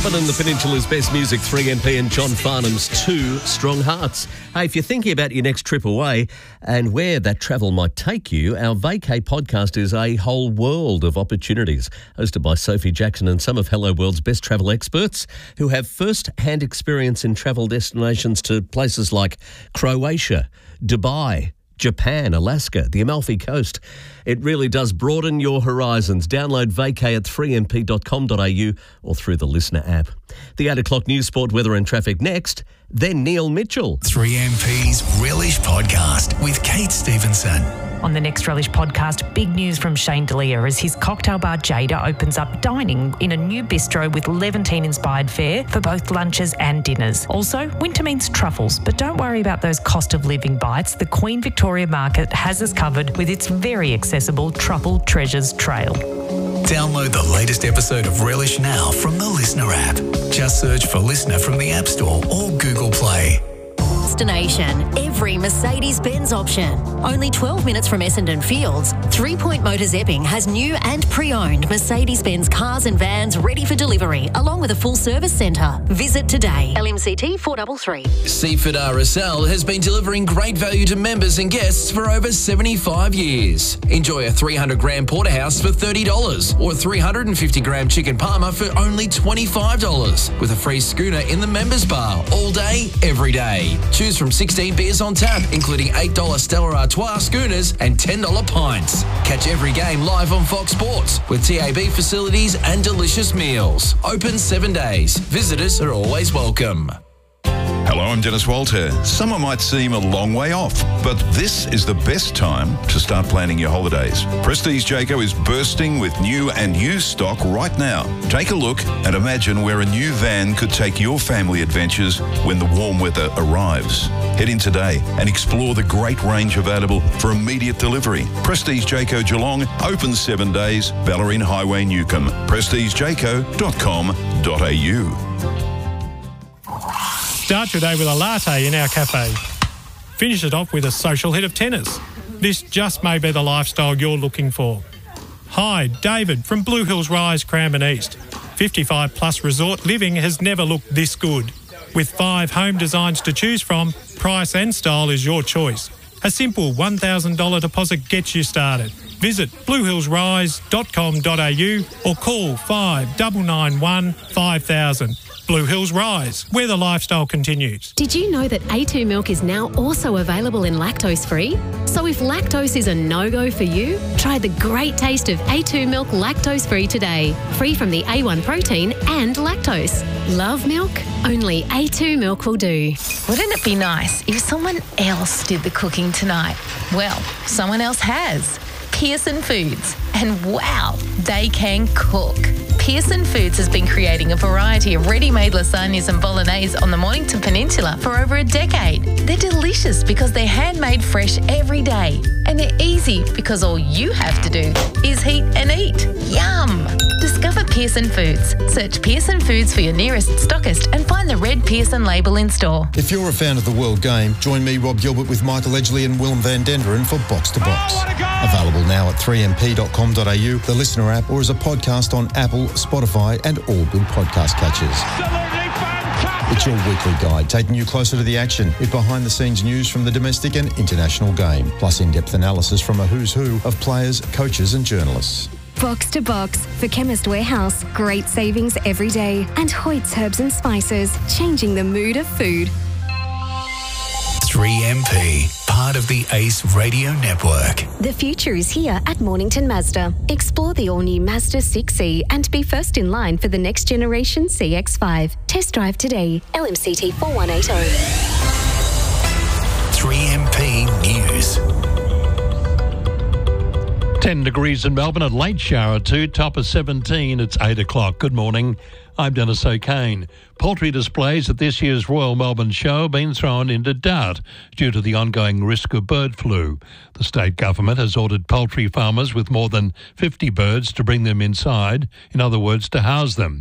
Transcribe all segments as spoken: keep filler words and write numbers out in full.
Melbourne and the Peninsula's best music, three M P and John Farnham's Two Strong Hearts. Hey, if you're thinking about your next trip away and where that travel might take you, our Vacay podcast is a whole world of opportunities. Hosted by Sophie Jackson and some of Hello World's best travel experts who have first-hand experience in travel destinations to places like Croatia, Dubai, Japan, Alaska, the Amalfi Coast. It really does broaden your horizons. Download Vacay at three m p dot com dot a u or through the Listener app. The eight o'clock news, sport, weather and traffic next. Then Neil Mitchell. three M P's Relish Podcast with Kate Stevenson. On the next Relish Podcast, big news from Shane D'Elia as his cocktail bar Jada opens up dining in a new bistro with Levantine-inspired fare for both lunches and dinners. Also, winter means truffles, but don't worry about those cost of living bites. The Queen Victoria Market has us covered with its very accessible Truffle Treasures Trail. Download the latest episode of Relish now from the Listener app. Just search for Listener from the App Store or Google Play. Destination, every Mercedes-Benz option. Only twelve minutes from Essendon Fields, Three Point Motors Epping has new and pre-owned Mercedes-Benz cars and vans ready for delivery, along with a full service centre. Visit today. L M C T four three three. Seaford R S L has been delivering great value to members and guests for over seventy-five years. Enjoy a three hundred gram porterhouse for thirty dollars or three hundred fifty gram chicken parma for only twenty-five dollars with a free schooner in the members bar all day, every day. Choose from sixteen beers on tap, including eight dollars Stella Artois schooners and ten dollars pints. Catch every game live on Fox Sports with T A B facilities and delicious meals. Open seven days. Visitors are always welcome. Hello, I'm Dennis Walter. Summer might seem a long way off, but this is the best time to start planning your holidays. Prestige Jayco is bursting with new and used stock right now. Take a look and imagine where a new van could take your family adventures when the warm weather arrives. Head in today and explore the great range available for immediate delivery. Prestige Jayco Geelong, open seven days, Ballerine Highway, Newcomb. prestige jayco dot com dot a u. Start your day with a latte in our cafe. Finish it off with a social hit of tennis. This just may be the lifestyle you're looking for. Hi, David from Blue Hills Rise, Cranbourne East. fifty-five plus resort living has never looked this good. With five home designs to choose from, price and style is your choice. A simple one thousand dollars deposit gets you started. Visit blue hills rise dot com dot a u or call five nine nine one five thousand. Blue Hills Rise, where the lifestyle continues. Did you know that A two milk is now also available in lactose-free? So if lactose is a no-go for you, try the great taste of A two milk lactose-free today. Free from the A one protein and lactose. Love milk? Only A two milk will do. Wouldn't it be nice if someone else did the cooking tonight? Well, someone else has. Pearson Foods. And wow, they can cook. Pearson Foods has been creating a variety of ready-made lasagnas and bolognese on the Mornington Peninsula for over a decade. They're delicious because they're handmade fresh every day. And they're easy because all you have to do is heat and eat. Yum! Discover Pearson Foods. Search Pearson Foods for your nearest stockist and find the red Pearson label in store. If you're a fan of the World Game, join me, Rob Gilbert, with Michael Edgley and Willem van Denderen for Box to Box. Oh, available now at three m p dot com dot a u, the Listener app, or as a podcast on Apple, Spotify and all good podcast catchers. Absolutely fantastic! It's your weekly guide, taking you closer to the action with behind-the-scenes news from the domestic and international game, plus in-depth analysis from a who's who of players, coaches and journalists. Box to Box for Chemist Warehouse. Great savings every day. And Hoyt's Herbs and Spices, changing the mood of food. three M P, part of the Ace Radio Network. The future is here at Mornington Mazda. Explore the all-new Mazda six E and be first in line for the next generation C X five. Test drive today. L M C T four one eight zero. three M P News. ten degrees in Melbourne, a late shower too, top of seventeen. It's eight o'clock. Good morning. I'm Dennis O'Kane. Poultry displays at this year's Royal Melbourne Show have been thrown into doubt due to the ongoing risk of bird flu. The state government has ordered poultry farmers with more than fifty birds to bring them inside, in other words, to house them.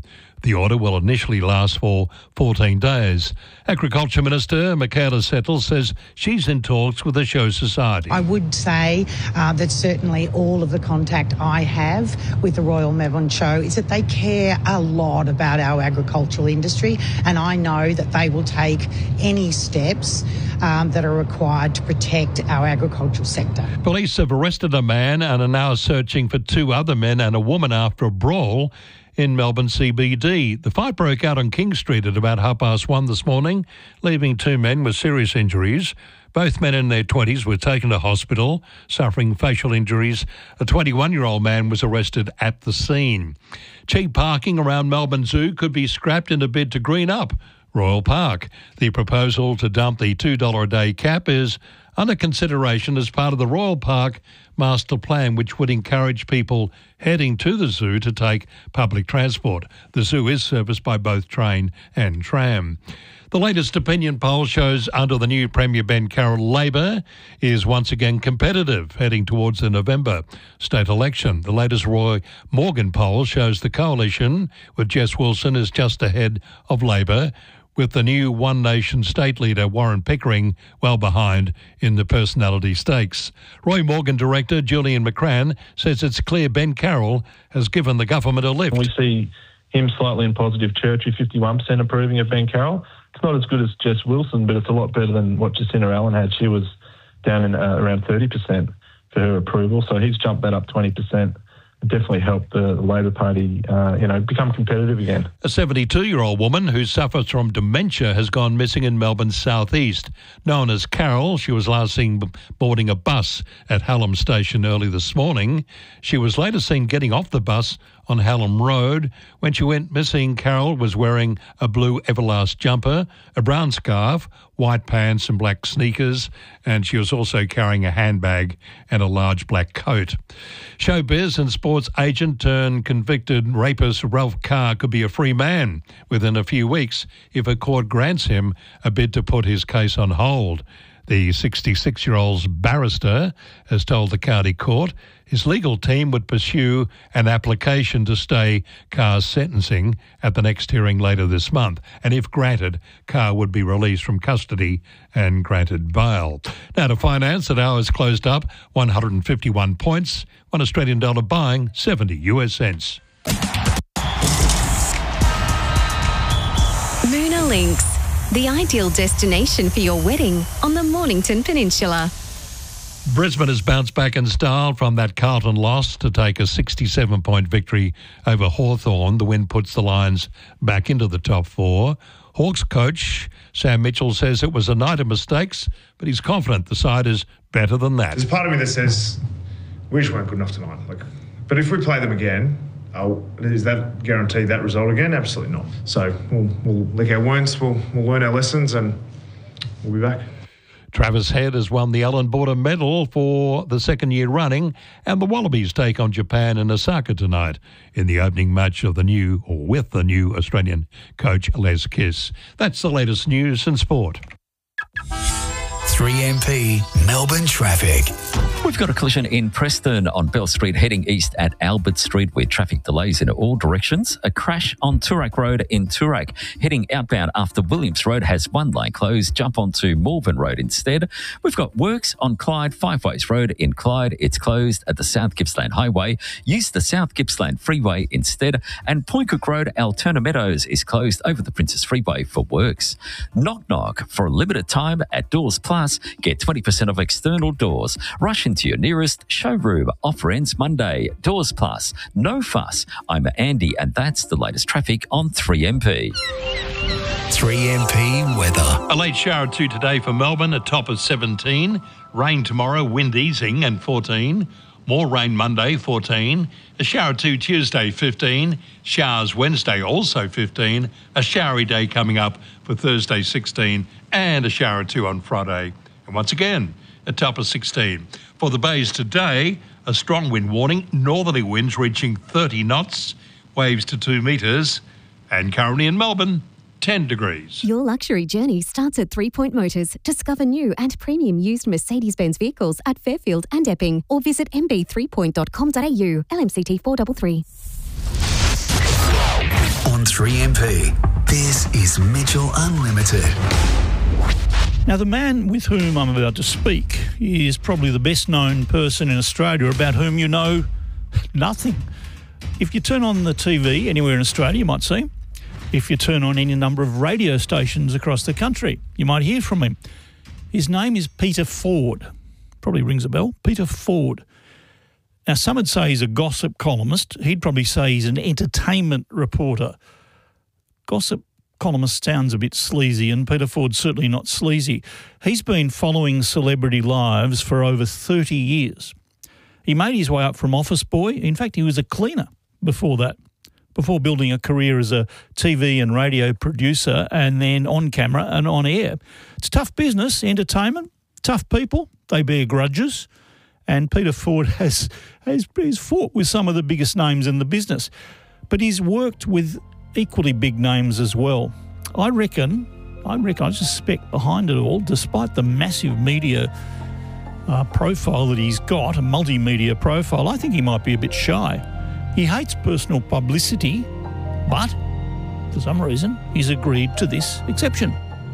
The order will initially last for fourteen days. Agriculture Minister Michaela Settle says she's in talks with the Show Society. I would say uh, that certainly all of the contact I have with the Royal Melbourne Show is that they care a lot about our agricultural industry, and I know that they will take any steps um, that are required to protect our agricultural sector. Police have arrested a man and are now searching for two other men and a woman after a brawl in Melbourne C B D. The fight broke out on King Street at about half past one this morning, leaving two men with serious injuries. Both men in their twenties were taken to hospital, suffering facial injuries. A twenty-one-year-old man was arrested at the scene. Cheap parking around Melbourne Zoo could be scrapped in a bid to green up Royal Park. The proposal to dump the two dollars a day cap is under consideration as part of the Royal Park Master Plan, which would encourage people heading to the zoo to take public transport. The zoo is serviced by both train and tram. The latest opinion poll shows under the new Premier Ben Carroll, Labor is once again competitive heading towards the November state election. The latest Roy Morgan poll shows the coalition with Jess Wilson is just ahead of Labor, with the new One Nation state leader Warren Pickering well behind in the personality stakes. Roy Morgan director Julian McCrann says it's clear Ben Carroll has given the government a lift. We see him slightly in positive territory, fifty-one percent approving of Ben Carroll. It's not as good as Jess Wilson, but it's a lot better than what Jacinta Allen had. She was down in uh, around thirty percent for her approval, so he's jumped that up twenty percent. Definitely helped the Labor Party, uh, you know, become competitive again. A seventy-two-year-old woman who suffers from dementia has gone missing in Melbourne's southeast. Known as Carol, she was last seen boarding a bus at Hallam Station early this morning. She was later seen getting off the bus on Hallam Road. When she went missing, Carol was wearing a blue Everlast jumper, a brown scarf, white pants and black sneakers, and she was also carrying a handbag and a large black coat. Showbiz and sports agent turned convicted rapist Ralph Carr could be a free man within a few weeks if a court grants him a bid to put his case on hold. The sixty-six-year-old's barrister has told the county court his legal team would pursue an application to stay Carr's sentencing at the next hearing later this month. And if granted, Carr would be released from custody and granted bail. Now to finance, at hours closed up, one hundred fifty-one points, one Australian dollar buying seventy U S cents. Moona Links, the ideal destination for your wedding on the Mornington Peninsula. Brisbane has bounced back in style from that Carlton loss to take a sixty-seven point victory over Hawthorn. The win puts the Lions back into the top four. Hawks coach Sam Mitchell says it was a night of mistakes, but he's confident the side is better than that. There's part of me that says we just weren't good enough tonight. Like, but if we play them again, oh, is that guaranteed that result again? Absolutely not. So we'll, we'll lick our wounds, we'll, we'll learn our lessons, and we'll be back. Travis Head has won the Allan Border Medal for the second year running, and the Wallabies take on Japan in Osaka tonight in the opening match of the new, or with the new Australian coach Les Kiss. That's the latest news and sport. three M P Melbourne traffic. We've got a collision in Preston on Bell Street heading east at Albert Street with traffic delays in all directions. A crash on Toorak Road in Toorak heading outbound after Williams Road has one lane closed. Jump onto Malvern Road instead. We've got works on Clyde Five Ways Road in Clyde. It's closed at the South Gippsland Highway. Use the South Gippsland Freeway instead. And Point Cook Road, Alterna Meadows is closed over the Princess Freeway for works. Knock Knock for a limited time at Doors Plus. Get twenty percent off external doors. Rush into your nearest showroom. Offer ends Monday. Doors Plus. No fuss. I'm Andy, and that's the latest traffic on three M P. three M P weather. A late shower or two today for Melbourne, a top of seventeen. Rain tomorrow, wind easing and fourteen. More rain Monday, fourteen. A shower or two Tuesday, fifteen. Showers Wednesday, also fifteen. A showery day coming up for Thursday, sixteen. And a shower or two on Friday. And once again, a top of sixteen. For the bays today, a strong wind warning, northerly winds reaching thirty knots, waves to two metres, and currently in Melbourne, ten degrees. Your luxury journey starts at Three Point Motors. Discover new and premium used Mercedes-Benz vehicles at Fairfield and Epping, or visit m b three point dot com dot a u. L M C T four three three. On three M P. This is Mitchell Unlimited. Now, the man with whom I'm about to speak is probably the best known person in Australia about whom you know nothing. If you turn on the T V anywhere in Australia, you might see him. If you turn on any number of radio stations across the country, you might hear from him. His name is Peter Ford. Probably rings a bell. Peter Ford. Now, some would say he's a gossip columnist. He'd probably say he's an entertainment reporter. Gossip columnist sounds a bit sleazy, and Peter Ford's certainly not sleazy. He's been following celebrity lives for over thirty years. He made his way up from office boy. In fact, he was a cleaner before that, before building a career as a T V and radio producer and then on camera and on air. It's tough business, entertainment, tough people. They bear grudges. And Peter Ford has, has, has fought with some of the biggest names in the business. But he's worked with equally big names as well. I reckon, I reckon, I suspect behind it all, despite the massive media uh, profile that he's got, a multimedia profile, I think he might be a bit shy. He hates personal publicity, but for some reason, he's agreed to this exception.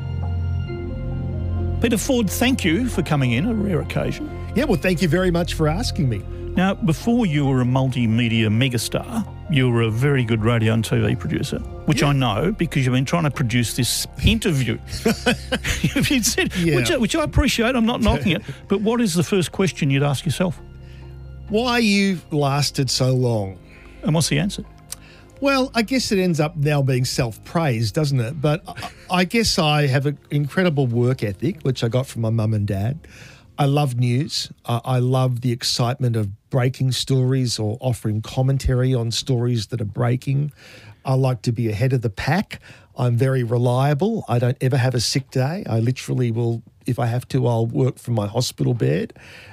Peter Ford, thank you for coming in, a rare occasion. Yeah, well, thank you very much for asking me. Now, before you were a multimedia megastar, you were a very good radio and T V producer, which yeah. I know because you've been trying to produce this interview. You've said, yeah. which, which I appreciate, I'm not knocking it, but what is the first question you'd ask yourself? Why you've lasted so long. And what's the answer? Well, I guess it ends up now being self-praise, doesn't it? But I guess I have an incredible work ethic, which I got from my mum and dad. I love news. Uh, I love the excitement of breaking stories or offering commentary on stories that are breaking. I like to be ahead of the pack. I'm very reliable. I don't ever have a sick day. I literally will, if I have to, I'll work from my hospital bed.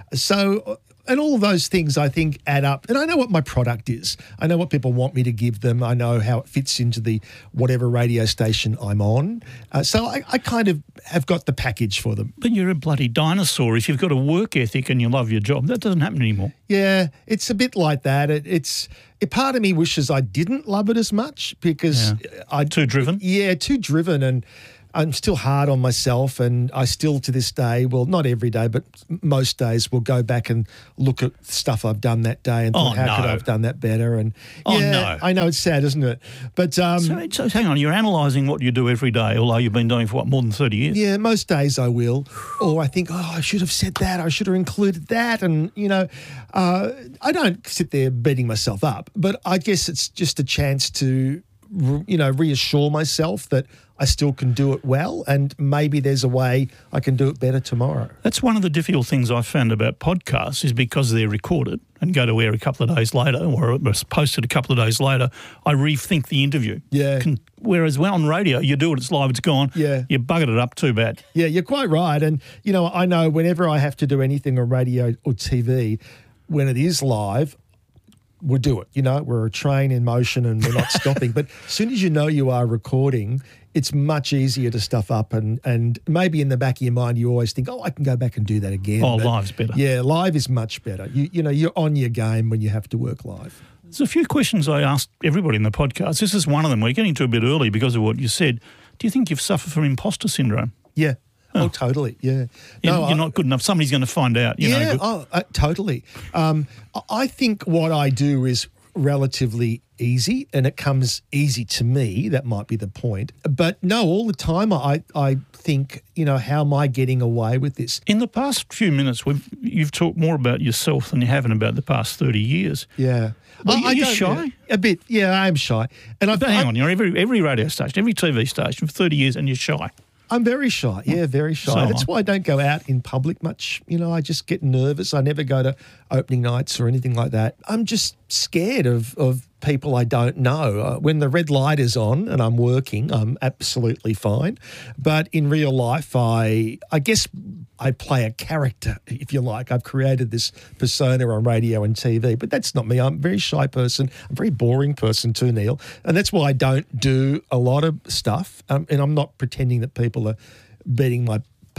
So... And all of those things, I think, add up. And I know what my product is. I know what people want me to give them. I know how it fits into the whatever radio station I'm on. Uh, so I, I kind of have got the package for them. But you're a bloody dinosaur. If you've got a work ethic and you love your job, that doesn't happen anymore. Yeah, it's a bit like that. It, it's it, part of me wishes I didn't love it as much because yeah. I too driven. Yeah, too driven, and I'm still hard on myself, and I still to this day, well, not every day, but most days, will go back and look at stuff I've done that day and think, oh, how no. could I have done that better? And oh, yeah, no. I know it's sad, isn't it? But um, so, so hang on, you're analysing what you do every day, although you've been doing for what, more than thirty years? Yeah, most days I will. Or I think, oh, I should have said that, I should have included that, and you know, uh, I don't sit there beating myself up, but I guess it's just a chance to, you know, reassure myself that I still can do it well, and maybe there's a way I can do it better tomorrow. That's one of the difficult things I've found about podcasts is because they're recorded and go to air a couple of days later or posted a couple of days later, I rethink the interview. Yeah. Can, whereas well, on radio, you do it, it's live, it's gone. Yeah. You buggered it up too bad. Yeah, you're quite right. And, you know, I know whenever I have to do anything on radio or T V, when it is live, we'll do it. You know, we're a train in motion and we're not stopping. But as soon as you know you are recording, it's much easier to stuff up, and, and maybe in the back of your mind you always think, oh, I can go back and do that again. Oh, but live's better. Yeah, live is much better. You you know, you're on your game when you have to work live. There's a few questions I asked everybody in the podcast. This is one of them. We're getting to a bit early because of what you said. Do you think you've suffered from imposter syndrome? Yeah. Oh, oh totally, yeah. You're, no, you're I, not good enough. Somebody's going to find out. You yeah, know, oh, uh, totally. Um, I think what I do is relatively easy, and it comes easy to me. That might be the point. But no, all the time I, I think, you know, how am I getting away with this? In the past few minutes, we've you've talked more about yourself than you haven't about the past thirty years. Yeah. Well, I, are you I shy? Yeah, a bit. Yeah, I am shy. And I, but hang I, on, you're every every radio station, every T V station for thirty years, and you're shy. I'm very shy. Yeah, very shy. So That's I. why I don't go out in public much. You know, I just get nervous. I never go to opening nights or anything like that. I'm just scared of, of people I don't know. Uh, when the red light is on and I'm working, I'm absolutely fine. But in real life, I I guess I play a character, if you like. I've created this persona on radio and T V, but that's not me. I'm a very shy person. I'm a very boring person too, Neil. And that's why I don't do a lot of stuff. Um, and I'm not pretending that people are beating my path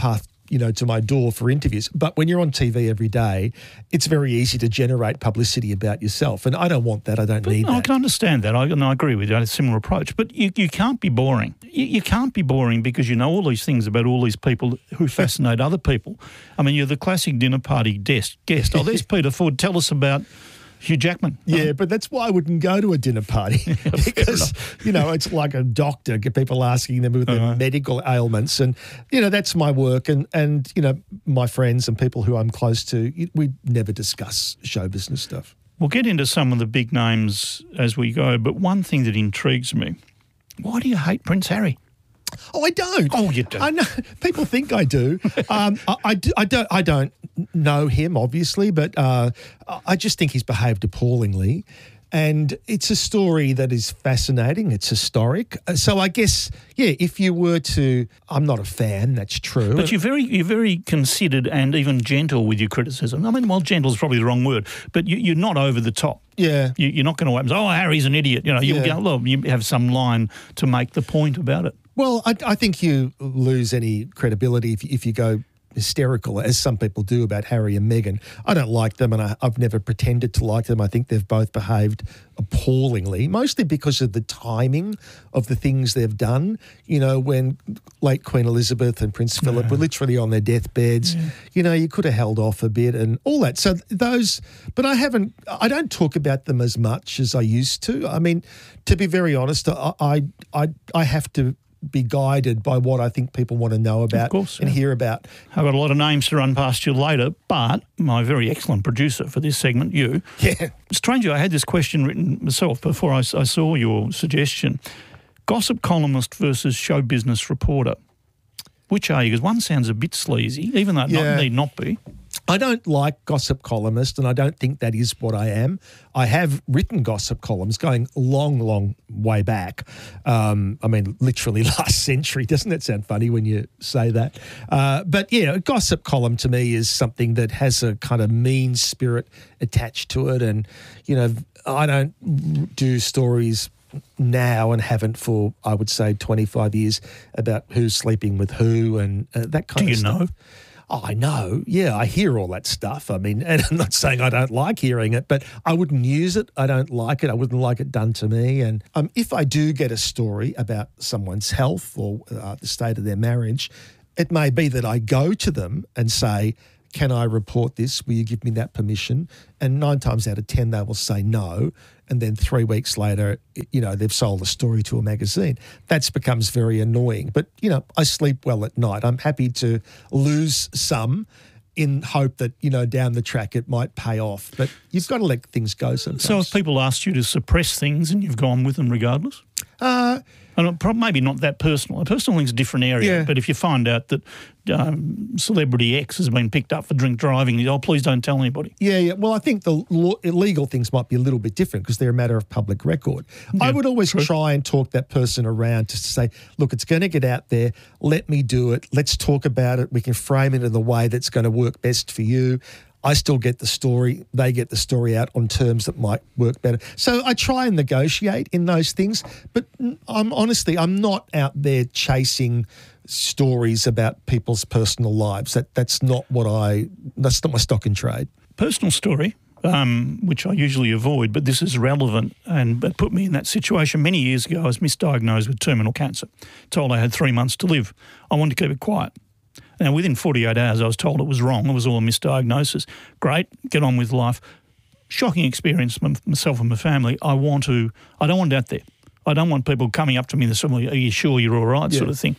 you know, to my door for interviews. But when you're on T V every day, it's very easy to generate publicity about yourself. And I don't want that. I don't but need no, that. I can understand that. I, and I agree with you. I have a similar approach. But you, you can't be boring. You, you can't be boring because you know all these things about all these people who fascinate other people. I mean, you're the classic dinner party guest. guest. Oh, there's Peter Ford. Tell us about Hugh Jackman. Yeah, but that's why I wouldn't go to a dinner party because, you know, it's like a doctor, get people asking them with their Uh-huh. medical ailments. And, you know, that's my work. And, and, you know, my friends and people who I'm close to, we never discuss show business stuff. We'll get into some of the big names as we go, but one thing that intrigues me, why do you hate Prince Harry? Oh, I don't. Oh, you do. I know people think I do. um, I, I, do- I don't. I don't know him, obviously, but uh, I just think he's behaved appallingly. And it's a story that is fascinating. It's historic. Uh, So I guess, yeah, if you were to, I'm not a fan. That's true. But you're very, you're very considered and even gentle with your criticism. I mean, well, gentle is probably the wrong word, but you, you're not over the top. Yeah. You, you're not going to say, oh, Harry's an idiot. You know, you, Yeah. go, well, you have some line to make the point about it. Well, I, I think you lose any credibility if, if you go hysterical, as some people do about Harry and Meghan. I don't like them, and I, I've never pretended to like them. I think they've both behaved appallingly, mostly because of the timing of the things they've done. You know, when late Queen Elizabeth and Prince Philip Yeah. were literally on their deathbeds, Yeah. you know, you could have held off a bit and all that. So those, but I haven't, I don't talk about them as much as I used to. I mean, to be very honest, I, I, I, I have to be guided by what I think people want to know about course, and yeah. hear about. I've got a lot of names to run past you later, but my very excellent producer for this segment, you. Yeah. Strangely, I had this question written myself before I, I saw your suggestion. Gossip columnist versus show business reporter. Which are you? Because one sounds a bit sleazy, even though it Yeah. not, need not be. I don't like gossip columnist, and I don't think that is what I am. I have written gossip columns going long, long way back. Um, I mean, literally last century. Doesn't that sound funny when you say that? Uh, but, yeah, a gossip column to me is something that has a kind of mean spirit attached to it. And, you know, I don't do stories now and haven't for, I would say, twenty-five years about who's sleeping with who and uh, that kind Do of you stuff. know? Oh, I know. Yeah, I hear all that stuff. I mean, and I'm not saying I don't like hearing it, but I wouldn't use it. I don't like it. I wouldn't like it done to me. And um, if I do get a story about someone's health or uh, the state of their marriage, it may be that I go to them and say, can I report this? Will you give me that permission? And nine times out of ten, they will say no. And then three weeks later, you know, they've sold a story to a magazine. That becomes very annoying. But, you know, I sleep well at night. I'm happy to lose some in hope that, you know, down the track it might pay off. But you've got to let things go sometimes. So if people asked you to suppress things and you've gone with them regardless? Uh, and prob- maybe not that personal. A personal thing's a different area. Yeah. But if you find out that um, celebrity X has been picked up for drink driving, oh, please don't tell anybody. Yeah, yeah. Well, I think the law, legal things might be a little bit different because they're a matter of public record. I Yeah, would always true. try and talk that person around to say, look, it's going to get out there. Let me do it. Let's talk about it. We can frame it in the way that's going to work best for you. I still get the story. They get the story out on terms that might work better. So I try and negotiate in those things. But I'm honestly, I'm not out there chasing stories about people's personal lives. That that's not what I. That's not my stock in trade. Personal story, um, which I usually avoid, but this is relevant and it put me in that situation. Many years ago, I was misdiagnosed with terminal cancer, told I had three months to live. I wanted to keep it quiet. Now, within forty-eight hours, I was told it was wrong. It was all a misdiagnosis. Great, get on with life. Shocking experience for myself and my family. I want to, I don't want it out there. I don't want people coming up to me and saying, are you sure you're all right, Yeah. sort of thing.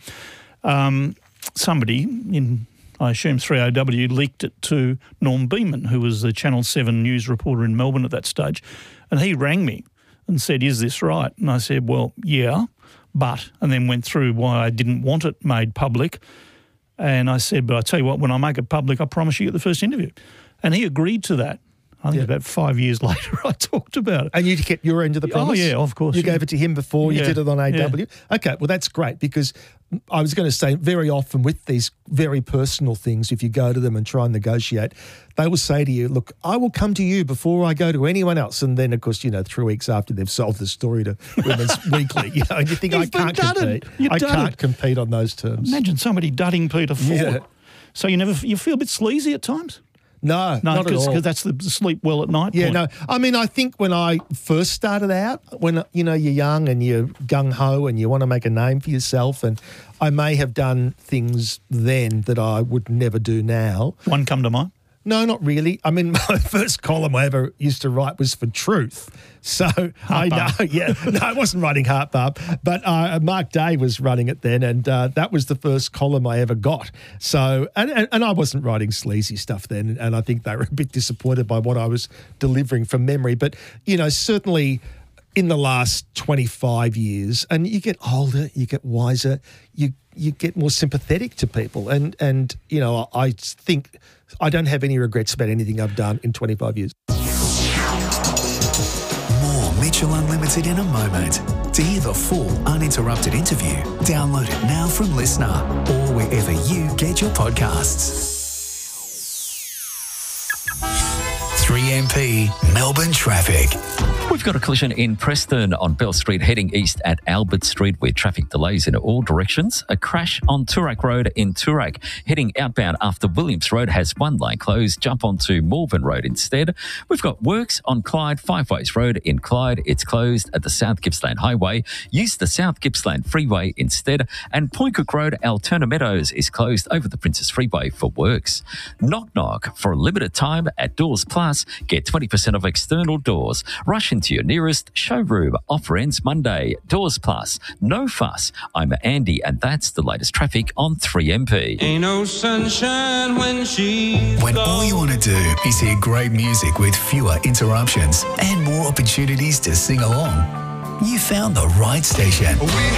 Um, somebody in, I assume three O W, leaked it to Norm Beeman, who was the Channel seven news reporter in Melbourne at that stage. And he rang me and said, is this right? And I said, well, yeah, but, and then went through why I didn't want it made public. And I said, but I tell you what, when I make it public, I promise you get the first interview. And he agreed to that. I think Yeah. about five years later, I talked about it. And you kept your end of the Oh, promise? yeah, of course. You yeah. gave it to him before you Yeah, did it on A W? yeah. Okay, well, that's great because I was going to say very often with these very personal things, if you go to them and try and negotiate, they will say to you, look, I will come to you before I go to anyone else. And then, of course, you know, three weeks after they've sold the story to Women's Weekly, you know, and you think, You've I can't been dudded. compete. You're I dudded. can't compete on those terms. Imagine somebody dudding Peter Ford. Yeah. So you never you feel a bit sleazy at times? No, No, not at all. because that's the, the sleep well at night Yeah, point. no. I mean, I think when I first started out, when, you know, you're young and you're gung-ho and you want to make a name for yourself, and I may have done things then that I would never do now. One come to mind? No, not really. I mean, my first column I ever used to write was for Truth. So I know, yeah. No, I wasn't writing Heart Bump, but uh, Mark Day was running it then, and uh, that was the first column I ever got. So, and, and, and I wasn't writing sleazy stuff then, and I think they were a bit disappointed by what I was delivering from memory. But, you know, certainly in the last twenty-five years, and you get older, you get wiser, you you get more sympathetic to people. And, and you know, I think I don't have any regrets about anything I've done in twenty-five years. More Mitchell Unlimited in a moment. To hear the full uninterrupted interview, download it now from Listener or wherever you get your podcasts. three M P Melbourne traffic. We've got a collision in Preston on Bell Street heading east at Albert Street with traffic delays in all directions. A crash on Toorak Road in Toorak. Heading outbound after Williams Road has one lane closed. Jump onto Malvern Road instead. We've got works on Clyde Five Ways Road in Clyde. It's closed at the South Gippsland Highway. Use the South Gippsland Freeway instead. And Point Cook Road, Alterna Meadows is closed over the Princess Freeway for works. Knock Knock for a limited time at Doors Plus. Get twenty percent off external doors. Rush into your nearest showroom. Offer ends Monday. Doors Plus. No fuss. I'm Andy, and that's the latest traffic on three M P. Ain't no sunshine when she's When all you want to do is hear great music with fewer interruptions and more opportunities to sing along, you found the right station.